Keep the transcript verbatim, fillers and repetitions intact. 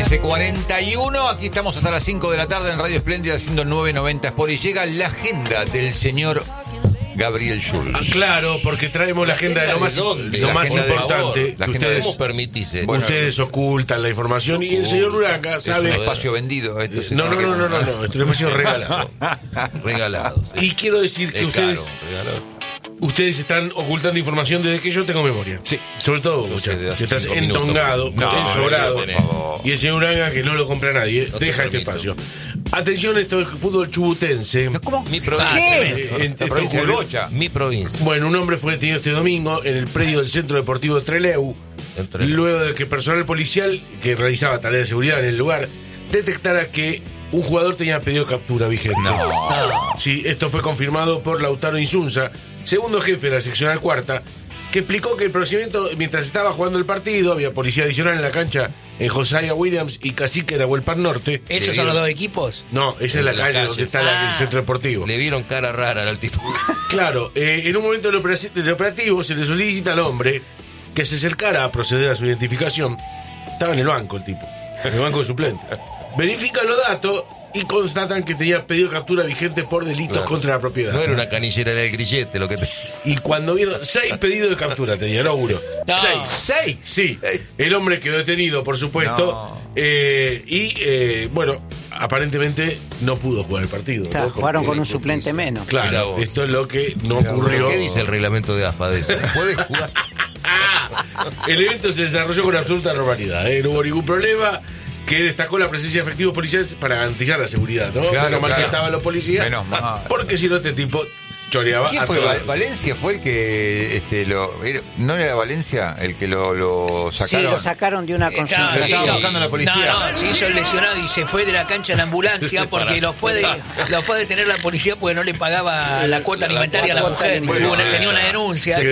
trece cuarenta y uno, aquí estamos hasta las cinco de la tarde en Radio Espléndida haciendo nueve noventa Sport y llega la agenda del señor Gabriel Schulz. Ah, claro, porque traemos la, la agenda, agenda de lo más, de lo más importante que ustedes, ¿cómo permitís eso? Bueno, ustedes ocultan la información y el señor Uranga sabe. Es un espacio vendido. Esto eh, no, no, no, no, no, no, es un espacio regalado. Regalado. Sí. Y quiero decir que es ustedes. Caro, regalado. Ustedes están ocultando información desde que yo tengo memoria. Sí. Sobre todo, muchachos. Que estás entongado, no, ensobrado. No, y el señor Uranga, que no lo compra nadie, no deja este espacio. Atención, esto es fútbol chubutense. ¿Cómo? Mi provincia. ¿Qué? Eh, en, La provincia de Bocha. Mi provincia. Bueno, un hombre fue detenido este domingo en el predio del Centro Deportivo Trelew, Trelew, luego de que personal policial que realizaba tareas de seguridad en el lugar detectara que un jugador tenía pedido captura vigente. No. Sí, esto fue confirmado por Lautaro Insunza, segundo jefe de la seccional cuarta, que explicó que el procedimiento, mientras estaba jugando el partido, había policía adicional en la cancha en Josiah Williams y Cacique Nahuel Par Norte. ¿Esos son los dos equipos? No, esa es la, la calle, calle donde está ah. la, el centro deportivo. Le vieron cara rara al tipo. Claro, eh, en un momento del operativo, del operativo se le solicita al hombre que se acercara a proceder a su identificación. Estaba en el banco el tipo, en el banco de suplente. Verifican los datos y constatan que tenía pedido captura vigente por delitos claro. contra la propiedad. No era una canillera, era el grillete lo que te... Y cuando vieron, seis pedidos de captura tenía, no uno. No. Seis. ¿Seis? Sí. Seis. El hombre quedó detenido, por supuesto. No. Eh, y, eh, bueno, aparentemente no pudo jugar el partido. Claro, ¿no? jugaron con un suplente menos. Claro, esto es lo que no Mirá ocurrió. ¿Qué dice el reglamento de A F A de eso? ¿Puede jugar? El evento se desarrolló con absoluta normalidad, ¿eh? No hubo ningún problema. Que destacó la presencia de efectivos policiales para garantizar la seguridad, ¿no? Claro, Menos mal claro. que estaban los policías. Menos mal. Porque si no, este tipo choreaba. ¿Quién a fue? todo. ¿Valencia fue el que este lo era, no era Valencia el que lo, lo sacaron? Sí, lo sacaron de una consulta. Claro, Lo estaba sí, buscando la policía. No, no, se hizo el lesionado y se fue de la cancha en la ambulancia porque lo fue, de, lo fue a detener la policía porque no le pagaba la cuota alimentaria a la mujer. Bueno, Tuvo una, tenía una denuncia. Se